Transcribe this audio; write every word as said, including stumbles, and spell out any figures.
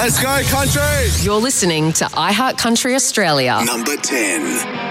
Let's go, country. You're listening to iHeart Country Australia. Number ten.